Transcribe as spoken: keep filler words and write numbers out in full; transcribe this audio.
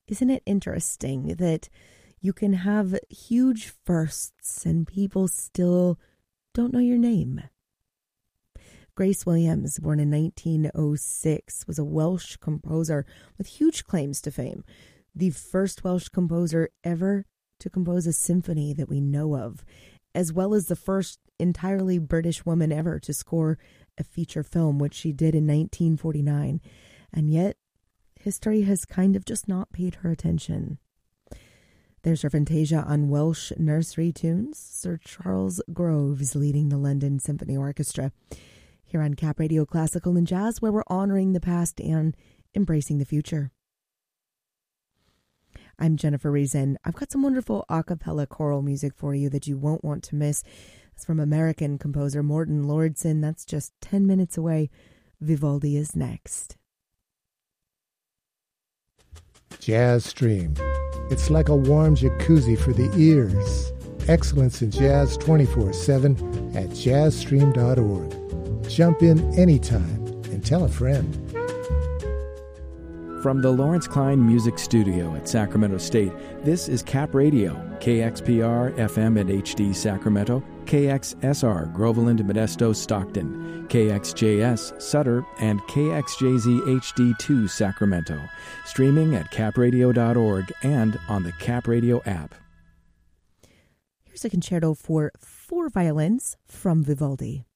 Isn't it interesting that you can have huge firsts and people still don't know your name? Grace Williams, born in nineteen oh six, was a Welsh composer with huge claims to fame. The first Welsh composer ever to compose a symphony that we know of, as well as the first entirely British woman ever to score a feature film, which she did in nineteen forty-nine. And yet, history has kind of just not paid her attention. There's her Fantasia on Welsh nursery tunes. Sir Charles Groves leading the London Symphony Orchestra. Here on Cap Radio Classical and Jazz, where we're honoring the past and embracing the future. I'm Jennifer Reason. I've got some wonderful a cappella choral music for you that you won't want to miss. It's from American composer Morton Lordson. That's just ten minutes away. Vivaldi is next. Jazz Stream. It's like a warm jacuzzi for the ears. Excellence in jazz twenty-four seven at jazz stream dot org. Jump in anytime and tell a friend. From the Lawrence Klein Music Studio at Sacramento State, this is Cap Radio, K X P R F M at H D Sacramento, K X S R Groveland, Modesto, Stockton, K X J S Sutter, and K X J Z H D two Sacramento. Streaming at cap radio dot org and on the Cap Radio app. Here's a concerto for four violins from Vivaldi.